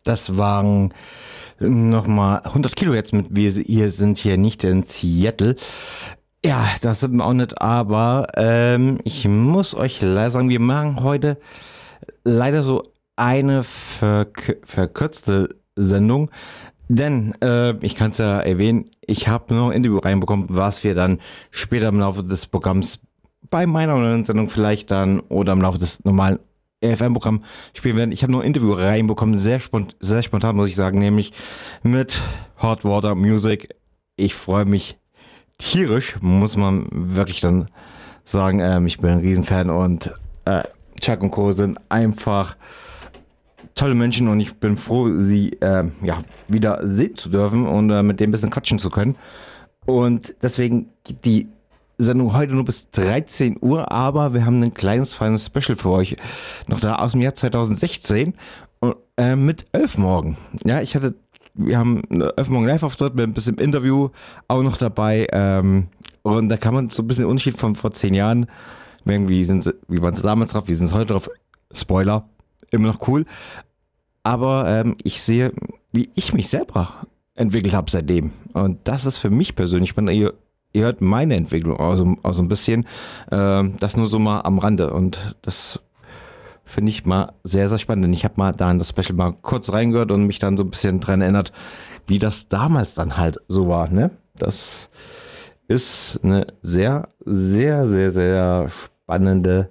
Das waren nochmal 100 Kilo jetzt mit. Wir hier sind hier nicht in Seattle. Ja, das sind wir auch nicht, aber ich muss euch leider sagen, wir machen heute leider so eine verkürzte Sendung. Denn, ich kann es ja erwähnen, ich habe noch ein Interview reinbekommen, was wir dann später im Laufe des Programms bei meiner neuen Sendung vielleicht dann oder im Laufe des normalen EFM-Programms spielen werden. Ich habe noch ein Interview reinbekommen, sehr spontan muss ich sagen, nämlich mit Hot Water Music. Ich freue mich tierisch, muss man wirklich dann sagen. Ich bin ein Riesenfan und Chuck und Co. sind einfach tolle Menschen und ich bin froh, sie wieder sehen zu dürfen und mit dem ein bisschen quatschen zu können. Und deswegen geht die Sendung heute nur bis 13 Uhr, aber wir haben ein kleines, feines Special für euch noch da aus dem Jahr 2016 mit Elfmorgen. Ja, wir haben Elfmorgen Live-Auftritt mit ein bisschen Interview auch noch dabei und da kann man so ein bisschen den Unterschied von vor 10 Jahren, wie waren sie damals drauf, wie sind sie heute drauf, Spoiler, immer noch cool. Aber ich sehe, wie ich mich selber entwickelt habe seitdem. Und das ist für mich persönlich spannend. Ihr hört meine Entwicklung auch so ein bisschen. Das nur so mal am Rande. Und das finde ich mal sehr, sehr spannend. Denn ich habe mal da in das Special mal kurz reingehört und mich dann so ein bisschen dran erinnert, wie das damals dann halt so war. Ne? Das ist eine sehr, sehr, sehr, sehr spannende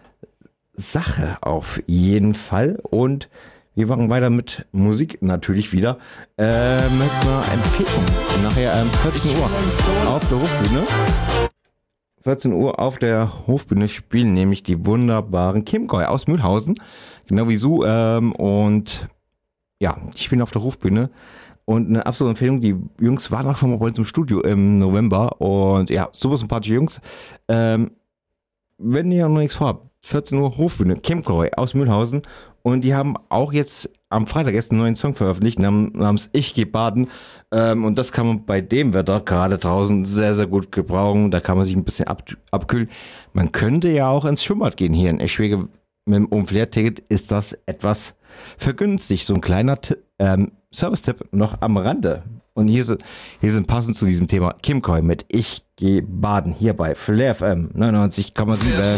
Sache auf jeden Fall. Und wir machen weiter mit Musik natürlich wieder. Mit einer Empfehlung. Nachher 14 Uhr auf der Hofbühne. 14 Uhr auf der Hofbühne spielen nämlich die wunderbaren Kimkoi aus Mühlhausen. Genau wie Su. Und ja, die spielen auf der Hofbühne. Und eine absolute Empfehlung. Die Jungs waren auch schon mal bei uns im Studio im November. Und ja, super sympathische Jungs. Wenn ihr noch nichts vorhabt, 14 Uhr Hofbühne, Kimkoi aus Mühlhausen. Und die haben auch jetzt am Freitag erst einen neuen Song veröffentlicht, namens Ich geh baden. Und das kann man bei dem Wetter gerade draußen sehr, sehr gut gebrauchen. Da kann man sich ein bisschen abkühlen. Man könnte ja auch ins Schwimmbad gehen hier in Eschwege. Mit dem Umflair-Ticket ist das etwas vergünstigt. So ein kleiner Service-Tipp noch am Rande. Und hier sind passend zu diesem Thema Kimkoi mit Ich geh baden hier bei Flair FM 99,7.